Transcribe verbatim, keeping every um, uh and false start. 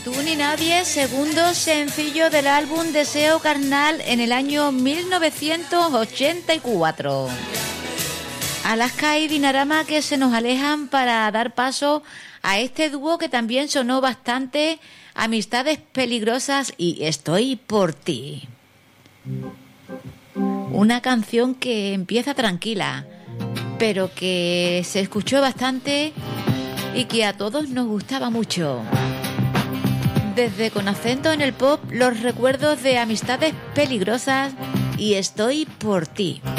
Tú ni nadie, segundo sencillo del álbum Deseo Carnal en el año mil novecientos ochenta y cuatro. Alaska y Dinarama que se nos alejan para dar paso a este dúo que también sonó bastante, Amistades Peligrosas y Estoy por ti. Una canción que empieza tranquila, pero que se escuchó bastante y que a todos nos gustaba mucho. Desde Con Acento en el Pop, los recuerdos de Amistades Peligrosas y Estoy por ti.